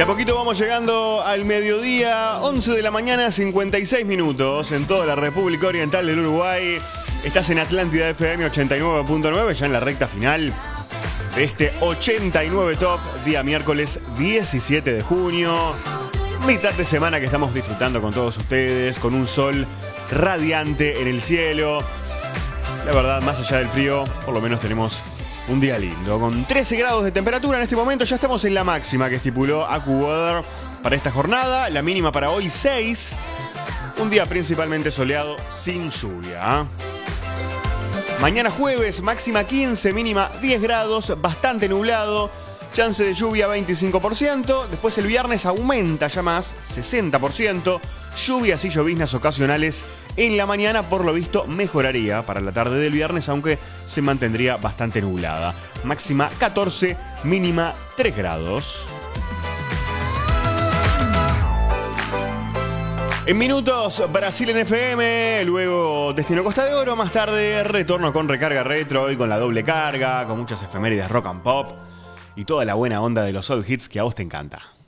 De a poquito vamos llegando al mediodía, 11 de la mañana, 56 minutos en toda la República Oriental del Uruguay. Estás en Atlántida FM 89.9, ya en la recta final de este 89 Top, día miércoles 17 de junio. Mitad de semana que estamos disfrutando con todos ustedes, con un sol radiante en el cielo. La verdad, más allá del frío, por lo menos tenemos un día lindo, con 13 grados de temperatura en este momento. Ya estamos en la máxima que estipuló AccuWeather para esta jornada. La mínima para hoy 6. Un día principalmente soleado, sin lluvia. Mañana jueves, máxima 15, mínima 10 grados, bastante nublado. Chance de lluvia 25%. Después el viernes aumenta ya más, 60%. Lluvias y lloviznas ocasionales en la mañana, por lo visto mejoraría para la tarde del viernes, aunque se mantendría bastante nublada. Máxima 14, mínima 3 grados. En minutos, Brasil en FM, luego Destino Costa de Oro, más tarde retorno con Recarga Retro y con la doble carga, con muchas efemérides rock and pop y toda la buena onda de los old hits que a vos te encanta.